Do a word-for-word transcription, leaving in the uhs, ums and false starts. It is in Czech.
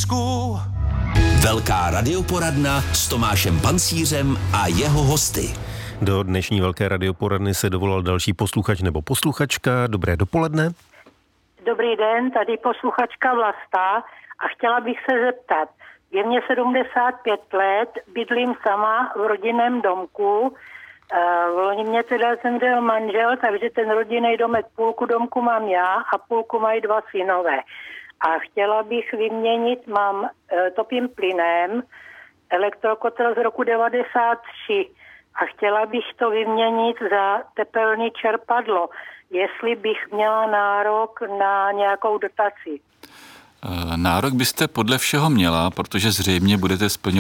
Česku. Velká radioporadna s Tomášem Pancířem a jeho hosty. Do dnešní velké radioporadny se dovolal další posluchač nebo posluchačka. Dobré dopoledne. Dobrý den, tady posluchačka Vlasta a chtěla bych se zeptat. Je mě sedmdesát pět let, bydlím sama v rodinném domku. V loni mě teda zemřel manžel, takže ten rodinný domek, půlku domku mám já a půlku mají dva synové. A chtěla bych vyměnit, mám, topím plynem, elektrokotel z roku devadesát tři a chtěla bych to vyměnit za tepelné čerpadlo, jestli bych měla nárok na nějakou dotaci. Nárok byste podle všeho měla, protože zřejmě budete splňovat